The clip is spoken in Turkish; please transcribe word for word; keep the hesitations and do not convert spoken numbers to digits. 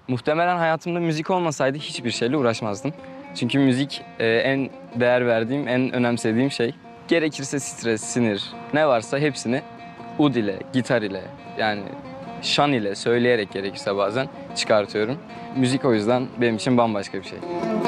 Muhtemelen hayatımda müzik olmasaydı hiçbir şeyle uğraşmazdım. Çünkü müzik e, en değer verdiğim, en önemsediğim şey. Gerekirse stres, sinir, ne varsa hepsini ud ile, gitar ile, yani şan ile söyleyerek gerekirse bazen çıkartıyorum. Müzik o yüzden benim için bambaşka bir şey.